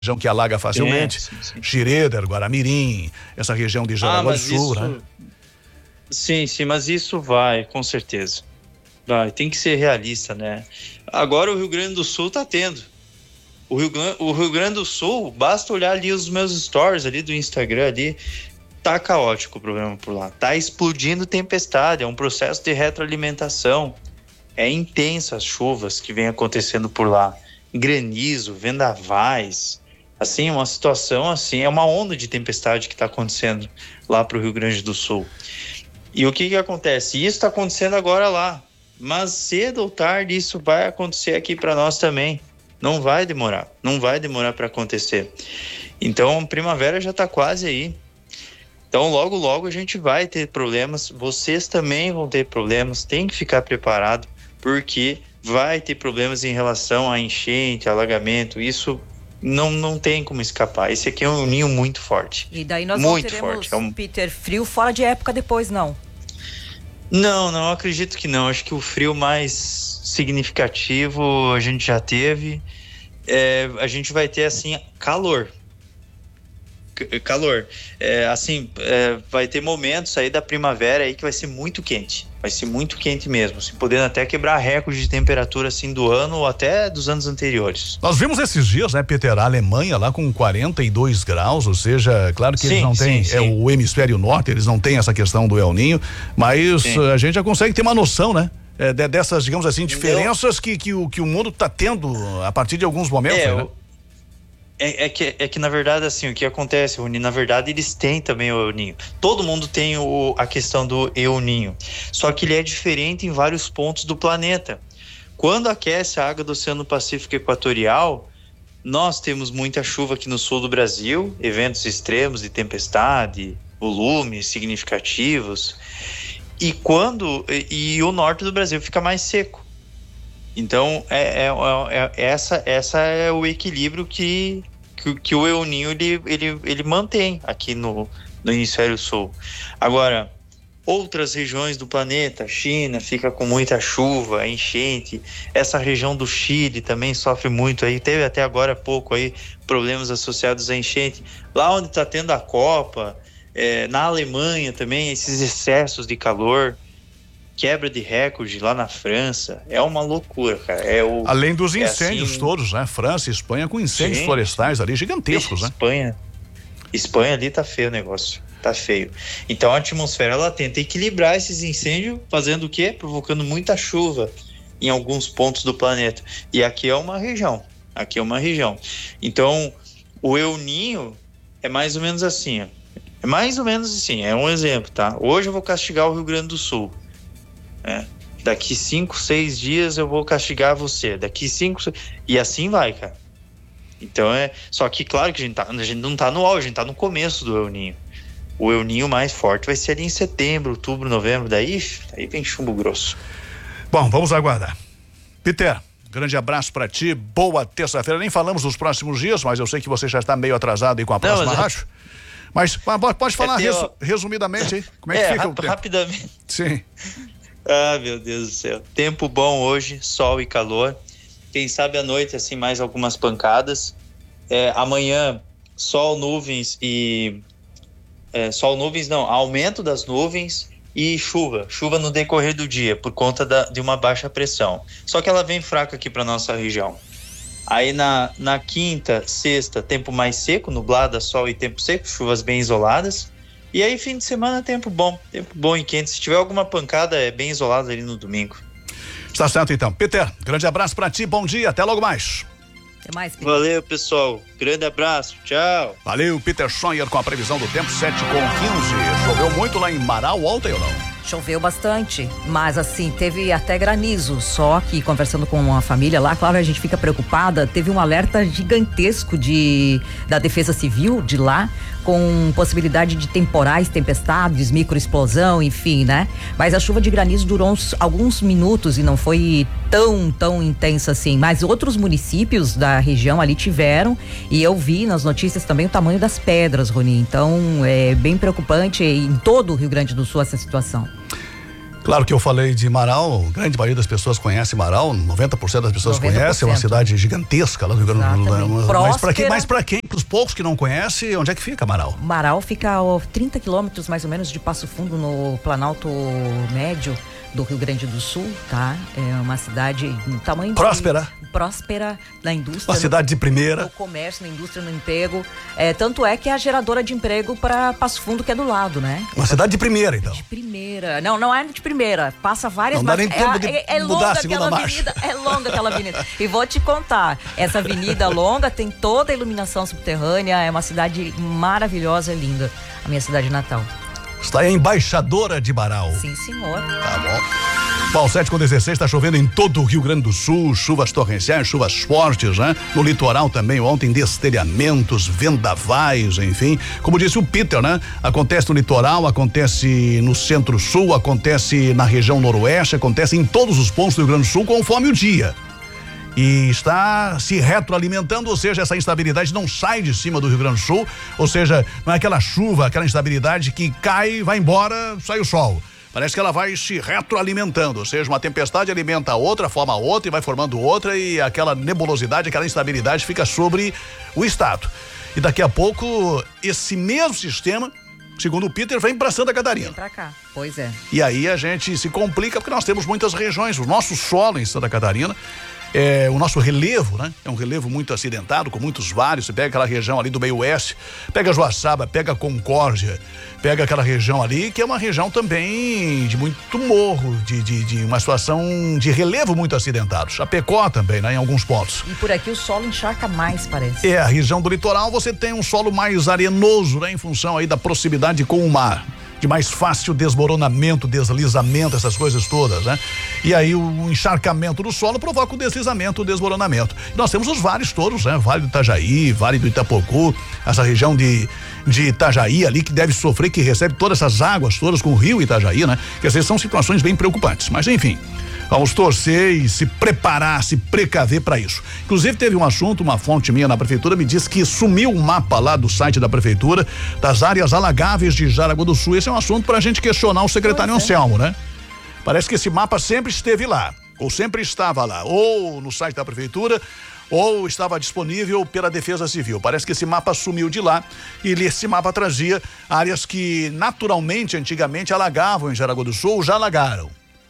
região que alaga facilmente, Xireder, Guaramirim, essa região de Jaraguá do Sul, né? Sim, mas isso vai, com certeza. Vai, tem que ser realista, né? Agora o Rio Grande do Sul tá tendo. O Rio Grande do Sul, basta olhar ali os meus stories ali do Instagram ali, tá caótico o problema por lá. Tá explodindo tempestade, é um processo de retroalimentação. É intenso as chuvas que vem acontecendo por lá. Granizo, vendavais, assim, uma situação assim, é uma onda de tempestade que está acontecendo lá para o Rio Grande do Sul. E o que acontece? Isso está acontecendo agora lá, mas cedo ou tarde isso vai acontecer aqui para nós também. Não vai demorar para acontecer. Então, primavera já está quase aí. Então, logo a gente vai ter problemas, vocês também vão ter problemas, tem que ficar preparado, porque vai ter problemas em relação a enchente, alagamento, isso não tem como escapar. Esse aqui é um ninho muito forte. E daí nós não teremos, Peter, frio fora de época depois, não? Não, acredito que não. Acho que o frio mais significativo a gente já teve. A gente vai ter, assim, calor. Vai ter momentos aí da primavera aí que vai ser muito quente. Vai ser muito quente mesmo, assim, podendo até quebrar recorde de temperatura assim do ano ou até dos anos anteriores. Nós vimos esses dias, né, Peter, a Alemanha lá com 42 graus, ou seja, claro que eles não têm, o hemisfério norte, eles não têm essa questão do El Ninho, mas a gente já consegue ter uma noção, né? Dessas, digamos assim, diferenças que o mundo está tendo a partir de alguns momentos, né? É que na verdade, assim, o que acontece, Rony, na verdade eles têm também o El Ninho. Todo mundo tem a questão do El Ninho, só que ele é diferente em vários pontos do planeta. Quando aquece a água do Oceano Pacífico Equatorial, nós temos muita chuva aqui no sul do Brasil, eventos extremos de tempestade, volumes significativos, e o norte do Brasil fica mais seco. Então, essa é o equilíbrio que o El Ninho ele mantém aqui no hemisfério sul. Agora, outras regiões do planeta, China fica com muita chuva, enchente, essa região do Chile também sofre muito aí, teve até agora há pouco aí problemas associados à enchente, lá onde está tendo a Copa, na Alemanha também, esses excessos de calor, quebra de recorde lá na França, é uma loucura, cara. Além dos incêndios todos, né? França e Espanha com incêndios florestais ali gigantescos, né? Espanha ali tá feio o negócio, tá feio. Então a atmosfera ela tenta equilibrar esses incêndios, fazendo o quê? Provocando muita chuva em alguns pontos do planeta. E aqui é uma região. Então o El Ninho é mais ou menos assim, ó. É um exemplo, tá? Hoje eu vou castigar o Rio Grande do Sul. Daqui 5, 6 dias eu vou castigar você. E assim vai, cara. Então só que claro que a gente não tá no auge, a gente tá no começo do El Ninho. O El Ninho mais forte vai ser ali em setembro, outubro, novembro, daí vem chumbo grosso. Bom, vamos aguardar. Peter, grande abraço pra ti, boa terça-feira. Nem falamos dos próximos dias, mas eu sei que você já está meio atrasado aí com a próxima rádio. Mas pode falar resumidamente aí, como é que fica o tempo? Rapidamente. Sim. Ah, meu Deus do céu. Tempo bom hoje, sol e calor. Quem sabe à noite, assim, mais algumas pancadas. Amanhã, sol, nuvens e... aumento das nuvens e chuva. Chuva no decorrer do dia, por conta de uma baixa pressão. Só que ela vem fraca aqui para nossa região. Aí na quinta, sexta, tempo mais seco, nublada, sol e tempo seco, chuvas bem isoladas. E aí, fim de semana, tempo bom e quente. Se tiver alguma pancada, é bem isolado ali no domingo. Está certo, então. Peter, grande abraço pra ti, bom dia, até logo mais. Até mais, Peter. Valeu, pessoal. Grande abraço, tchau. Valeu, Peter Scheuer com a previsão do tempo, 7:15. Choveu muito lá em Marau ontem ou não? Choveu bastante, mas assim, teve até granizo, só que conversando com a família lá, claro, a gente fica preocupada, teve um alerta gigantesco da Defesa Civil de lá, com possibilidade de temporais, tempestades, microexplosão, enfim, né? Mas a chuva de granizo durou alguns minutos e não foi tão intensa assim, mas outros municípios da região ali tiveram, e eu vi nas notícias também o tamanho das pedras, Rony, então é bem preocupante em todo o Rio Grande do Sul essa situação. Claro que eu falei de Marau, grande maioria das pessoas conhece Marau, 90% das pessoas conhecem, é uma cidade gigantesca lá no Rio Grande do Sul. Mas para quem, para os poucos que não conhecem, onde é que fica Marau? Marau fica a 30 quilômetros mais ou menos de Passo Fundo, no Planalto Médio do Rio Grande do Sul, tá? É uma cidade de tamanho próspera na indústria. Uma cidade de primeira. No comércio, na indústria, no emprego. Tanto é que é a geradora de emprego para Passo Fundo, que é do lado, né? Uma cidade de primeira, então. De primeira. Não é de primeira. Passa várias... Não dá nem tempo de mudar a segunda marcha. É longa aquela avenida. E vou te contar, essa avenida longa tem toda a iluminação subterrânea, é uma cidade maravilhosa, linda. A minha cidade natal. Está aí a embaixadora de Marau. Sim, senhor. Tá bom. Bom, 7:16, está chovendo em todo o Rio Grande do Sul, chuvas torrenciais, chuvas fortes, né? No litoral também ontem, destelhamentos, vendavais, enfim. Como disse o Peter, né? Acontece no litoral, acontece no centro-sul, acontece na região noroeste, acontece em todos os pontos do Rio Grande do Sul conforme o dia. E está se retroalimentando, ou seja, essa instabilidade não sai de cima do Rio Grande do Sul, ou seja, não é aquela chuva, aquela instabilidade que cai, vai embora, sai o sol. Parece que ela vai se retroalimentando, ou seja, uma tempestade alimenta a outra, forma a outra e vai formando outra, e aquela nebulosidade, aquela instabilidade fica sobre o estado. E daqui a pouco, esse mesmo sistema, segundo o Peter, vem para Santa Catarina. Vem para cá, pois é. E aí a gente se complica porque nós temos muitas regiões, o nosso solo em Santa Catarina, o nosso relevo, né? É um relevo muito acidentado, com muitos vales. Você pega aquela região ali do meio oeste, pega Joaçaba, pega Concórdia, pega aquela região ali, que é uma região também de muito morro, de uma situação de relevo muito acidentado. Chapecó também, né? Em alguns pontos. E por aqui o solo encharca mais, parece. A região do litoral você tem um solo mais arenoso, né? Em função aí da proximidade com o mar, de mais fácil desmoronamento, deslizamento, essas coisas todas, né? E aí o encharcamento do solo provoca o deslizamento, o desmoronamento. E nós temos os vales todos, né? Vale do Itajaí, Vale do Itapocu, essa região de Itajaí ali que deve sofrer, que recebe todas essas águas todas com o rio Itajaí, né? Quer dizer, são situações bem preocupantes, mas enfim. Vamos torcer e se preparar, se precaver para isso. Inclusive teve um assunto, uma fonte minha na prefeitura me disse que sumiu o mapa lá do site da prefeitura das áreas alagáveis de Jaraguá do Sul. Esse é um assunto para a gente questionar o secretário Anselmo, né? Parece que esse mapa sempre esteve lá, ou sempre estava lá, ou no site da prefeitura, ou estava disponível pela Defesa Civil. Parece que esse mapa sumiu de lá e esse mapa trazia áreas que naturalmente, antigamente, alagavam em Jaraguá do Sul, já alagaram.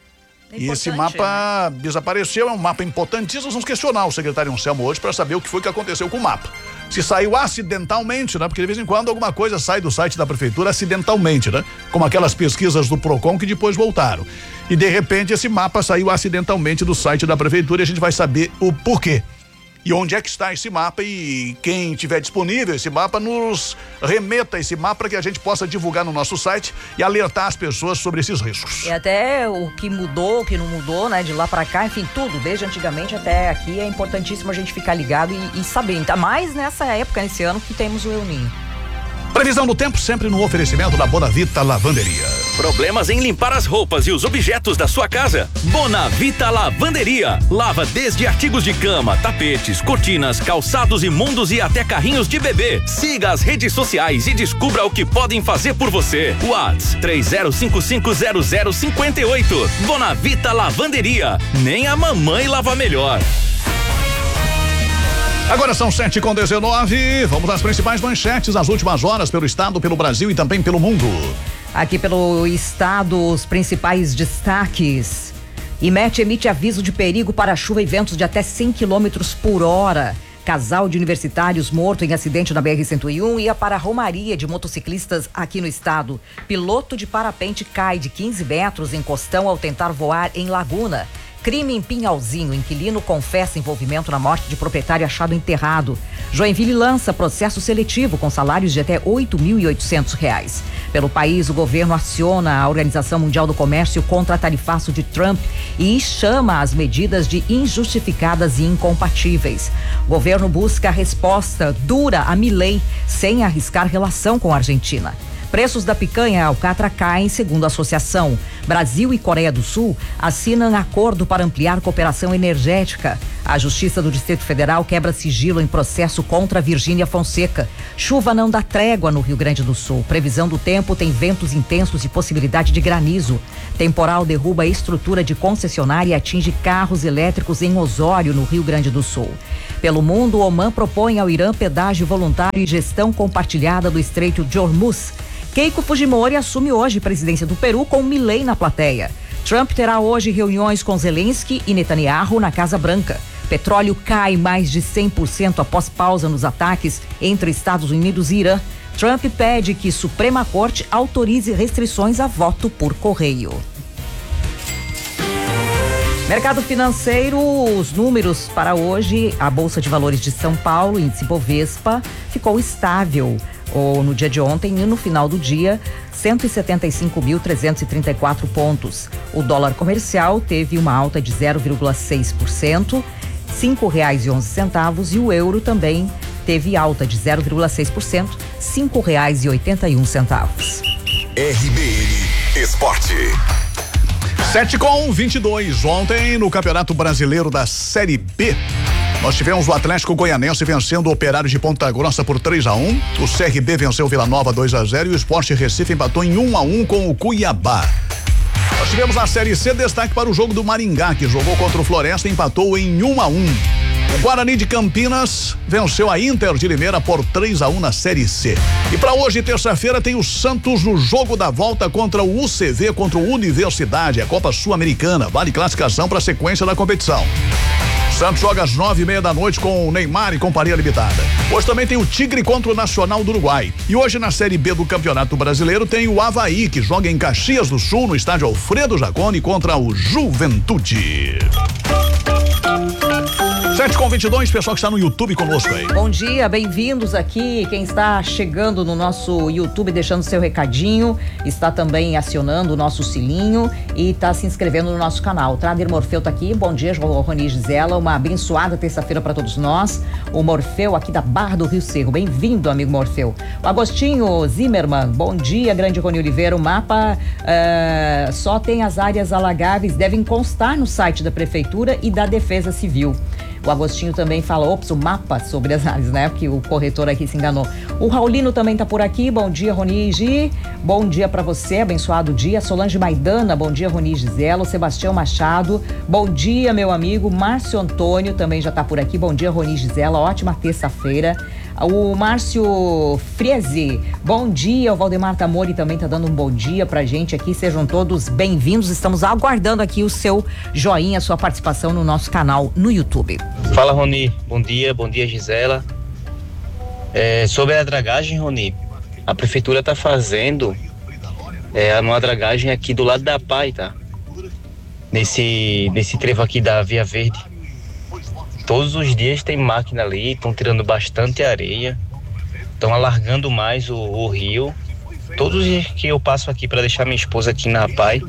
E esse mapa desapareceu, é um mapa importantíssimo. Nós vamos questionar o secretário Anselmo hoje para saber o que foi que aconteceu com o mapa. Se saiu acidentalmente, né? Porque de vez em quando alguma coisa sai do site da prefeitura acidentalmente, né? Como aquelas pesquisas do Procon que depois voltaram. E de repente esse mapa saiu acidentalmente do site da prefeitura e a gente vai saber o porquê. E onde é que está esse mapa, e quem tiver disponível esse mapa nos remeta esse mapa para que a gente possa divulgar no nosso site e alertar as pessoas sobre esses riscos. E até o que mudou, o que não mudou, né? De lá para cá, enfim, tudo, desde antigamente até aqui, é importantíssimo a gente ficar ligado e saber, ainda mais nessa época, nesse ano que temos o El Ninho. Previsão do tempo sempre no oferecimento da Bonavita Lavanderia. Problemas em limpar as roupas e os objetos da sua casa? Bonavita Lavanderia. Lava desde artigos de cama, tapetes, cortinas, calçados imundos e até carrinhos de bebê. Siga as redes sociais e descubra o que podem fazer por você. WhatsApp 30550058. Bonavita Lavanderia. Nem a mamãe lava melhor. Agora são 7:19, vamos às principais manchetes das últimas horas pelo estado, pelo Brasil e também pelo mundo. Aqui pelo estado, os principais destaques. IMET emite aviso de perigo para chuva e ventos de até 100 km por hora. Casal de universitários morto em acidente na BR-101 ia para a romaria de motociclistas aqui no estado. Piloto de parapente cai de 15 metros em Costão ao tentar voar em Laguna. Crime em Pinhalzinho, inquilino confessa envolvimento na morte de proprietário achado enterrado. Joinville lança processo seletivo com salários de até R$8.800. Pelo país, o governo aciona a Organização Mundial do Comércio contra tarifaço de Trump e chama as medidas de injustificadas e incompatíveis. O governo busca resposta dura a Milei sem arriscar relação com a Argentina. Preços da picanha alcatra caem, segundo a associação. Brasil e Coreia do Sul assinam acordo para ampliar cooperação energética. A Justiça do Distrito Federal quebra sigilo em processo contra Virgínia Fonseca. Chuva não dá trégua no Rio Grande do Sul. Previsão do tempo tem ventos intensos e possibilidade de granizo. Temporal derruba a estrutura de concessionária e atinge carros elétricos em Osório, no Rio Grande do Sul. Pelo mundo, o Oman propõe ao Irã pedágio voluntário e gestão compartilhada do Estreito de Hormuz. Keiko Fujimori assume hoje presidência do Peru com Milei na plateia. Trump terá hoje reuniões com Zelensky e Netanyahu na Casa Branca. Petróleo cai mais de 100% após pausa nos ataques entre Estados Unidos e Irã. Trump pede que Suprema Corte autorize restrições a voto por correio. Mercado financeiro, os números para hoje, a Bolsa de Valores de São Paulo, índice Bovespa, ficou estável no dia de ontem e no final do dia, 175.334 pontos. O dólar comercial teve uma alta de 0,6%, R$5,11, e o euro também teve alta de 0,6%, R$5,81. RBN Esporte. 7:22. Ontem, no Campeonato Brasileiro da Série B, nós tivemos o Atlético Goianense vencendo o Operário de Ponta Grossa por 3-1. O CRB venceu o Vila Nova 2-0 e o Sport Recife empatou em 1-1 com o Cuiabá. Nós tivemos na Série C destaque para o jogo do Maringá, que jogou contra o Floresta e empatou em 1-1. O Guarani de Campinas venceu a Inter de Limeira por 3-1 na Série C. E para hoje, terça-feira, tem o Santos no jogo da volta contra o UCV, contra o Universidade, a Copa Sul-Americana. Vale classificação para a sequência da competição. Santos joga às 9:30 da noite com o Neymar e companhia limitada. Hoje também tem o Tigre contra o Nacional do Uruguai. E hoje na Série B do Campeonato Brasileiro tem o Avaí, que joga em Caxias do Sul, no estádio Alfredo Jaconi, contra o Juventude. 7:22, pessoal que está no YouTube conosco aí. Bom dia, bem-vindos aqui. Quem está chegando no nosso YouTube, deixando seu recadinho, está também acionando o nosso sininho e está se inscrevendo no nosso canal. O Trader Morfeu está aqui. Bom dia, Rony e Gisela. Uma abençoada terça-feira para todos nós. O Morfeu aqui da Barra do Rio Seco. Bem-vindo, amigo Morfeu. O Agostinho Zimmermann. Bom dia, grande Rony Oliveira. O mapa só tem as áreas alagáveis, devem constar no site da Prefeitura e da Defesa Civil. O Agostinho também fala, o mapa sobre as áreas, né? Porque o corretor aqui se enganou. O Raulino também tá por aqui. Bom dia, Rony e Gi. Bom dia pra você, abençoado dia. Solange Maidana, bom dia, Rony e Gisela. O Sebastião Machado, bom dia, meu amigo. Márcio Antônio também já tá por aqui. Bom dia, Rony e Gisela. Ótima terça-feira. O Márcio Friese, bom dia. O Valdemar Tamori também tá dando um bom dia pra gente aqui. Sejam todos bem-vindos. Estamos aguardando aqui o seu joinha, a sua participação no nosso canal no YouTube. Fala, Rony. Bom dia, Gisela. Sobre a dragagem, Rony, a prefeitura tá fazendo uma dragagem aqui do lado da PAI, tá? Nesse trevo aqui da Via Verde. Todos os dias tem máquina ali, estão tirando bastante areia, estão alargando mais o rio. Todos os dias que eu passo aqui para deixar minha esposa aqui na PAI,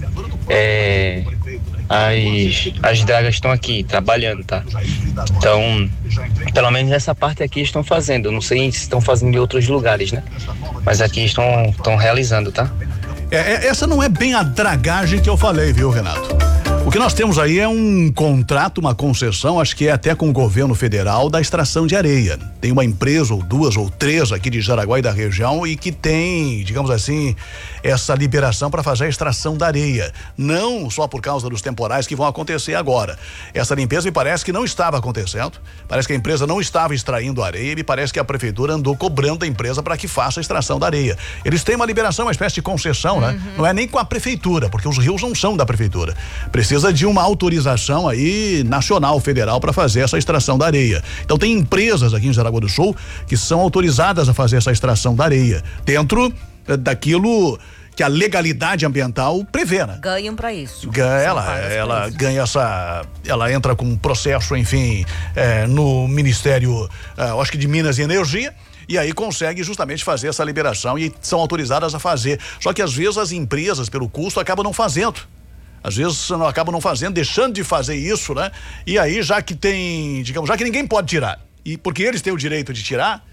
as dragas estão aqui trabalhando, tá? Então, pelo menos essa parte aqui estão fazendo. Não sei se estão fazendo em outros lugares, né? Mas aqui estão realizando, tá? Essa não é bem a dragagem que eu falei, viu, Renato? O que nós temos aí é um contrato, uma concessão, acho que é até com o governo federal, da extração de areia. Tem uma empresa ou duas ou três aqui de Jaraguá e da região e que tem, digamos assim, essa liberação para fazer a extração da areia. Não só por causa dos temporais que vão acontecer agora. Essa limpeza me parece que não estava acontecendo, parece que a empresa não estava extraindo areia e me parece que a prefeitura andou cobrando da empresa para que faça a extração da areia. Eles têm uma liberação, uma espécie de concessão, né? Não é nem com a prefeitura, porque os rios não são da prefeitura. Precisa de uma autorização aí nacional, federal, para fazer essa extração da areia. Então tem empresas aqui em Jaraguá do Sul que são autorizadas a fazer essa extração da areia, dentro daquilo que a legalidade ambiental prevê, né? Ganham para isso. Ela ganha ela entra com um processo, enfim, no Ministério, acho que de Minas e Energia, e aí consegue justamente fazer essa liberação e são autorizadas a fazer. Só que às vezes as empresas, pelo custo, acabam não fazendo. Às vezes acabam não fazendo, deixando de fazer isso, né? E aí, já que tem, digamos, já que ninguém pode tirar, e porque eles têm o direito de tirar,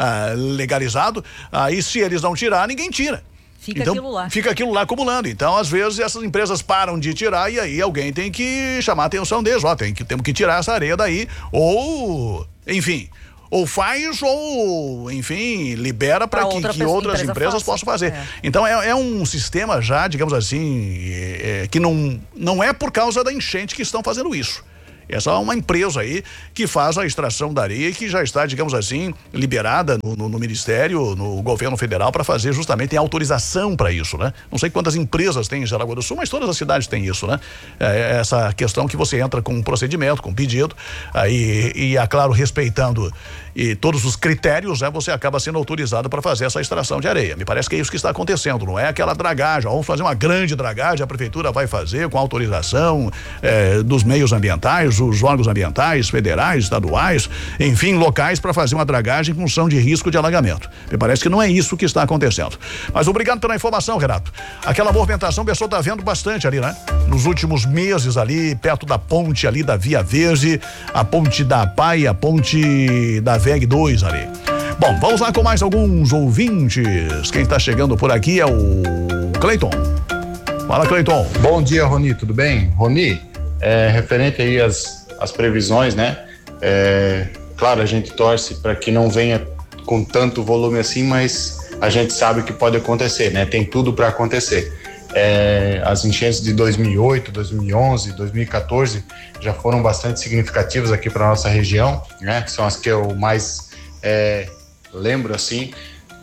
legalizado, aí se eles não tirar, ninguém tira. Fica aquilo lá acumulando. Então, às vezes, essas empresas param de tirar e aí alguém tem que chamar a atenção deles. Temos que tirar essa areia daí. Ou, enfim, ou faz ou, enfim, libera para que outras empresas possam fazer. Então, é um sistema já, digamos assim, que não é por causa da enchente que estão fazendo isso. É só uma empresa aí que faz a extração da areia e que já está, digamos assim, liberada no Ministério, no governo federal para fazer justamente, tem autorização para isso, né? Não sei quantas empresas tem em Jaraguá do Sul, mas todas as cidades têm isso, né? Essa questão que você entra com um procedimento, com um pedido, aí, e é claro, respeitando todos os critérios, né? Você acaba sendo autorizado para fazer essa extração de areia. Me parece que é isso que está acontecendo, não é aquela dragagem, vamos fazer uma grande dragagem, a prefeitura vai fazer com autorização dos meios ambientais, os órgãos ambientais, federais, estaduais, enfim, locais para fazer uma dragagem em função de risco de alagamento. Me parece que não é isso que está acontecendo. Mas obrigado pela informação, Renato. Aquela movimentação, o pessoal está vendo bastante ali, né? Nos últimos meses ali, perto da ponte ali da Via Verde, a ponte da PAI, a ponte da VEG 2 ali. Bom, vamos lá com mais alguns ouvintes. Quem está chegando por aqui é o Cleiton. Fala, Cleiton. Bom dia, Roni, tudo bem? Roni, referente aí às previsões, né? Claro, a gente torce para que não venha com tanto volume assim, mas a gente sabe que pode acontecer, né? Tem tudo para acontecer. As enchentes de 2008, 2011, 2014 já foram bastante significativas aqui para nossa região, né? São as que eu mais lembro, assim.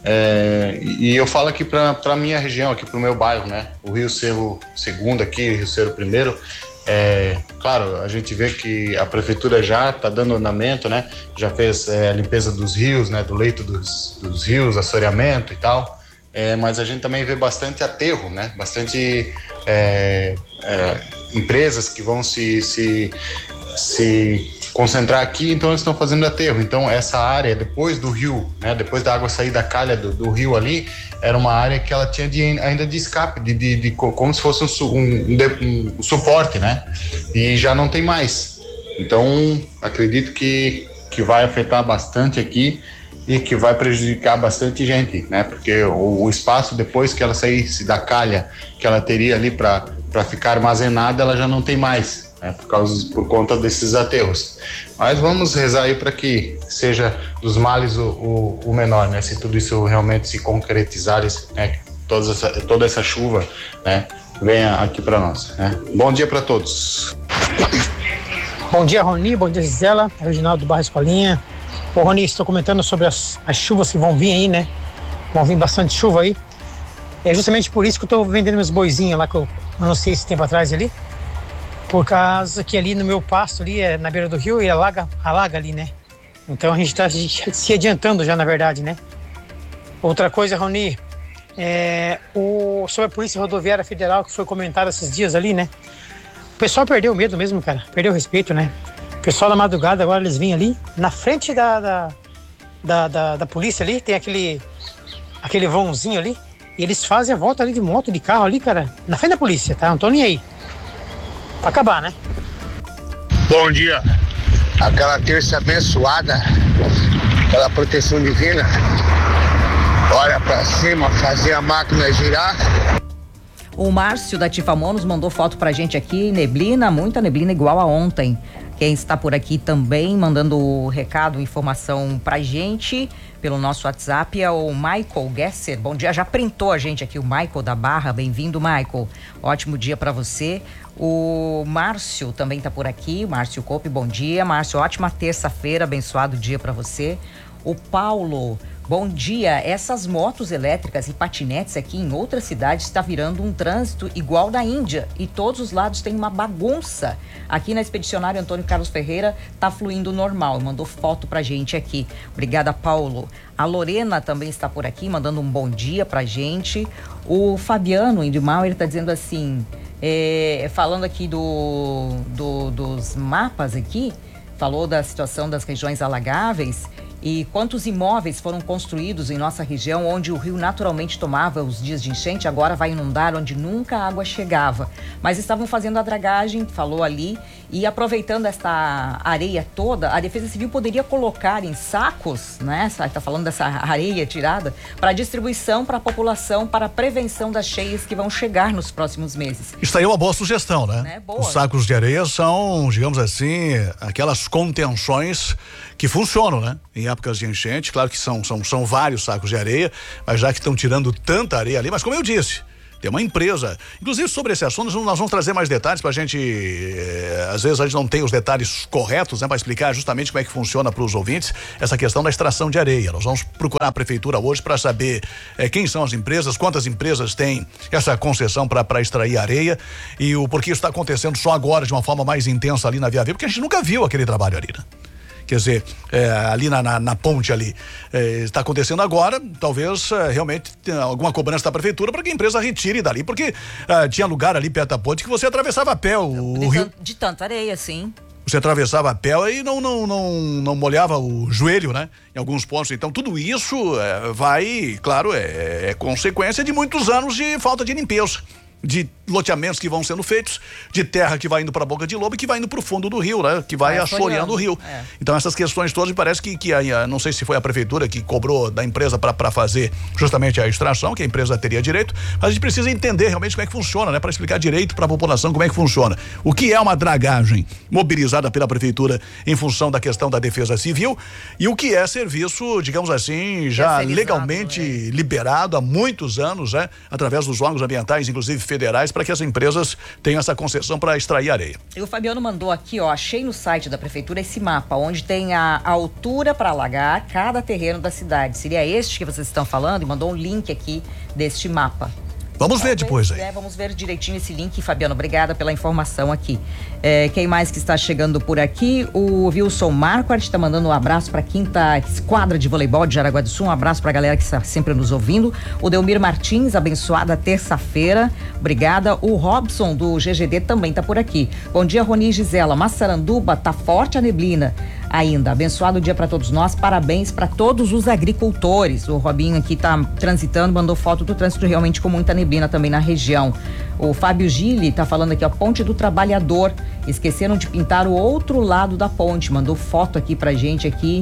E eu falo aqui para minha região, aqui para o meu bairro, né? O Rio Cerro II aqui, Rio Cerro I. Claro, a gente vê que a prefeitura já está dando andamento, né? Já fez a limpeza dos rios, né? Do leito dos rios, assoreamento e tal. Mas a gente também vê bastante aterro, né? Bastante empresas que vão se concentrar aqui, então eles estão fazendo aterro. Então essa área depois do rio, né? Depois da água sair da calha do rio ali, era uma área que ela tinha ainda de escape, como se fosse um suporte, né? E já não tem mais. Então acredito que vai afetar bastante aqui e que vai prejudicar bastante gente, né? Porque o espaço depois que ela saísse da calha que ela teria ali para ficar armazenada, ela já não tem mais, né? Por conta desses aterros. Mas vamos rezar aí para que seja dos males o menor, né? Se tudo isso realmente se concretizar, né? Toda essa chuva, né? Venha aqui para nós, né? Bom dia para todos. Bom dia, Roni. Bom dia, Gisela. Reginaldo do Bairro Escolinha. Ô, Roni, estou comentando sobre as chuvas que vão vir aí, né? Vão vir bastante chuva aí. É justamente por isso que eu estou vendendo meus boizinhos lá, que eu anunciei esse tempo atrás ali. Por causa que ali no meu pasto, ali na beira do rio, e alaga ali, né? Então a gente está se adiantando já, na verdade, né? Outra coisa, Roni, sobre a Polícia Rodoviária Federal, que foi comentado esses dias ali, né? O pessoal perdeu o medo mesmo, cara. Perdeu o respeito, né? O pessoal da madrugada, agora eles vêm ali, na frente da polícia ali, tem aquele vãozinho ali, e eles fazem a volta ali de moto, de carro ali, cara, na frente da polícia, tá? Não tô nem aí. Pra acabar, né? Bom dia. Aquela terça abençoada, aquela proteção divina, olha pra cima, fazer a máquina girar. O Márcio da Tifamon nos mandou foto pra gente aqui, neblina, muita neblina igual a ontem. Quem está por aqui também mandando recado, informação pra gente pelo nosso WhatsApp é o Michael Gesser. Bom dia, já printou a gente aqui o Michael da Barra. Bem-vindo, Michael. Ótimo dia pra você. O Márcio também tá por aqui, o Márcio Coupe, bom dia. Márcio, ótima terça-feira, abençoado dia pra você. O Paulo, bom dia. Essas motos elétricas e patinetes aqui em outras cidades está virando um trânsito igual da Índia e todos os lados tem uma bagunça. Aqui na Expedicionária Antônio Carlos Ferreira tá fluindo normal. Mandou foto pra gente aqui. Obrigada, Paulo. A Lorena também está por aqui, mandando um bom dia pra gente. O Fabiano Indimar, ele tá dizendo assim, falando aqui dos mapas aqui, falou da situação das regiões alagáveis E quantos imóveis foram construídos em nossa região, onde o rio naturalmente tomava os dias de enchente, agora vai inundar onde nunca a água chegava. Mas estavam fazendo a dragagem, falou ali, e aproveitando esta areia toda, a Defesa Civil poderia colocar em sacos, né? Está falando dessa areia tirada, para distribuição para a população, para a prevenção das cheias que vão chegar nos próximos meses. Isso aí é uma boa sugestão, né? Boa. Os sacos de areia são, digamos assim, aquelas contenções que funcionam, né? Em épocas de enchente, claro que são vários sacos de areia, mas já que estão tirando tanta areia ali, mas como eu disse, tem uma empresa, inclusive sobre esse assunto nós vamos trazer mais detalhes pra gente, às vezes a gente não tem os detalhes corretos, né, para explicar justamente como é que funciona para os ouvintes essa questão da extração de areia. Nós vamos procurar a prefeitura hoje para saber quem são as empresas, quantas empresas têm essa concessão para extrair areia e o porquê isso está acontecendo só agora de uma forma mais intensa ali na Via Viva, porque a gente nunca viu aquele trabalho ali, né? Quer dizer, ali na ponte ali, está acontecendo agora, talvez realmente tenha alguma cobrança da prefeitura para que a empresa retire dali, porque tinha lugar ali perto da ponte que você atravessava a pé o rio. De tanta areia, sim. Você atravessava a pé e não molhava o joelho, né? Em alguns pontos. Então tudo isso vai, claro, é consequência de muitos anos de falta de limpeza, de loteamentos que vão sendo feitos, de terra que vai indo para a boca de lobo e que vai indo para o fundo do rio, né? Que vai assoreando o rio. Então essas questões todas, parece que não sei se foi a prefeitura que cobrou da empresa para fazer justamente a extração, que a empresa teria direito, mas a gente precisa entender realmente como é que funciona, né? Para explicar direito para a população como é que funciona. O que é uma dragagem mobilizada pela prefeitura em função da questão da Defesa Civil e o que é serviço, digamos assim, já legalmente liberado há muitos anos, né? Através dos órgãos ambientais, inclusive federais, para que as empresas tenham essa concessão para extrair areia. E o Fabiano mandou aqui, achei no site da prefeitura esse mapa, onde tem a altura para alagar cada terreno da cidade. Seria este que vocês estão falando? E mandou um link aqui deste mapa. Vamos ver depois aí. Vamos ver direitinho esse link, Fabiano. Obrigada pela informação aqui. Quem mais que está chegando por aqui? O Wilson Marquardt está mandando um abraço para a 5ª Esquadra de Voleibol de Jaraguá do Sul. Um abraço para a galera que está sempre nos ouvindo. O Delmir Martins, abençoada terça-feira. Obrigada. O Robson do GGD também está por aqui. Bom dia, Roni e Gisela. Massaranduba, tá forte a neblina ainda. Abençoado dia para todos nós. Parabéns para todos os agricultores. O Robinho aqui tá transitando, mandou foto do trânsito realmente com muita neblina também na região. O Fábio Gili tá falando aqui, Ponte do Trabalhador. Esqueceram de pintar o outro lado da ponte. Mandou foto aqui pra gente aqui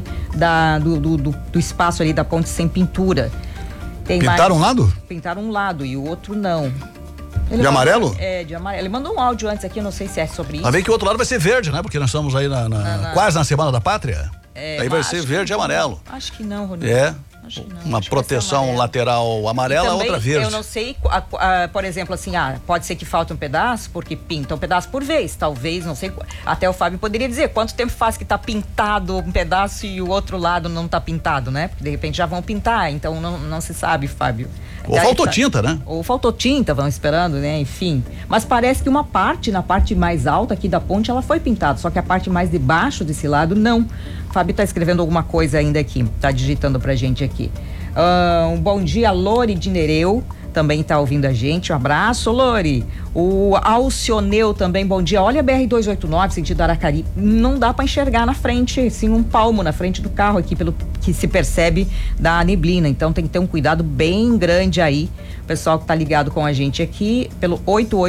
do espaço ali da ponte sem pintura. Pintaram um lado? Pintaram um lado e o outro não. De amarelo? De amarelo. Ele mandou um áudio antes aqui, eu não sei se é sobre isso. Mas vem que o outro lado vai ser verde, né? Porque nós estamos aí quase na Semana da Pátria. Aí vai ser verde e amarelo. Acho que não, Rodrigo. Acho que não. Uma proteção lateral amarela, também, outra verde. Eu não sei, por exemplo, assim, pode ser que falte um pedaço, porque pinta um pedaço por vez, talvez, não sei. Até o Fábio poderia dizer quanto tempo faz que tá pintado um pedaço e o outro lado não tá pintado, né? Porque de repente já vão pintar, então não se sabe, Fábio. Ou faltou tinta, né? Ou faltou tinta, vão esperando, né? Enfim. Mas parece que uma parte, na parte mais alta aqui da ponte, ela foi pintada, só que a parte mais de baixo desse lado, não. O Fábio tá escrevendo alguma coisa ainda aqui, tá digitando pra gente aqui. Um bom dia, Lori de Nereu, também tá ouvindo a gente, um abraço, Lori. O Alcioneu também, bom dia. Olha a BR-289, sentido Aracari, não dá para enxergar na frente, sim, um palmo na frente do carro aqui, pelo que se percebe da neblina, então tem que ter um cuidado bem grande aí, o pessoal que tá ligado com a gente aqui, pelo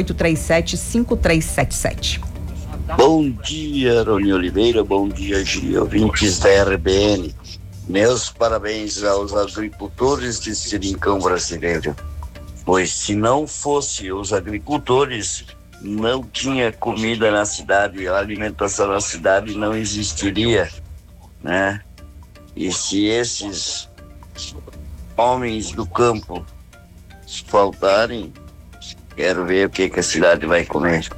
8837-5377. Bom dia, Rony Oliveira, bom dia, ouvintes da RBN. Meus parabéns aos agricultores de Sirincão brasileiro, pois se não fosse os agricultores, não tinha comida na cidade, a alimentação na cidade não existiria, né? E se esses homens do campo faltarem, quero ver o que a cidade vai comer.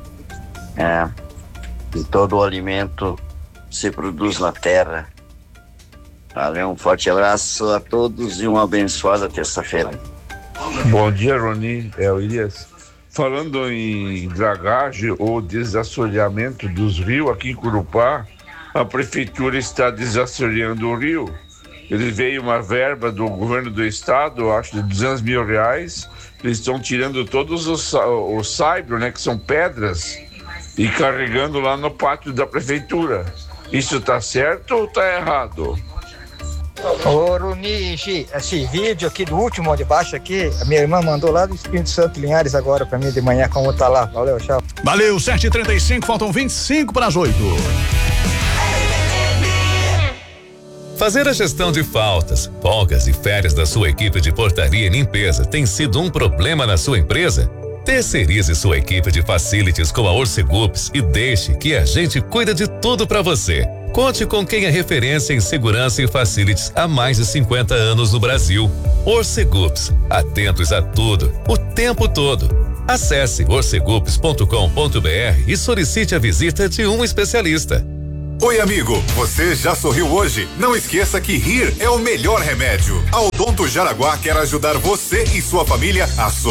E todo o alimento se produz na terra. Valeu, um forte abraço a todos e uma abençoada terça-feira. Bom dia, Rony, é o Elias. Falando em dragagem ou desassoreamento dos rios aqui em Curupá, a prefeitura está desassoreando o rio. Ele veio uma verba do governo do estado, acho de R$200 mil. Eles estão tirando todos os saibros, né, que são pedras, e carregando lá no pátio da prefeitura. Isso está certo ou está errado? Ô, Runichi, esse vídeo aqui do último de baixo aqui, a minha irmã mandou lá do Espírito Santo Linhares agora pra mim de manhã, como tá lá. Valeu, tchau. Valeu, 7h35, faltam 25 para as 8. Fazer a gestão de faltas, folgas e férias da sua equipe de portaria e limpeza tem sido um problema na sua empresa? Terceirize sua equipe de facilities com a Orcegups e deixe que a gente cuida de tudo para você. Conte com quem é referência em segurança e facilities há mais de 50 anos no Brasil. Orcegups, atentos a tudo, o tempo todo. Acesse orcegups.com.br e solicite a visita de um especialista. Oi, amigo, você já sorriu hoje? Não esqueça que rir é o melhor remédio. A Odonto Jaraguá quer ajudar você e sua família a sorrir.